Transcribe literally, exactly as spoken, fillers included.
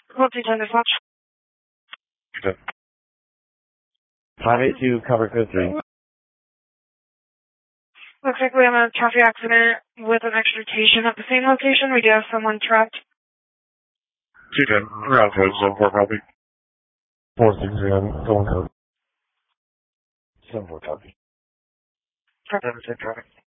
Well, two ten dispatch. Okay. five eight two, cover code three. Looks like we have a traffic accident with an extrication at the same location. We do have someone trapped. two ten, ground code, seven four copy. four six zero, going code. seven four copy. Perfect. seven six traffic.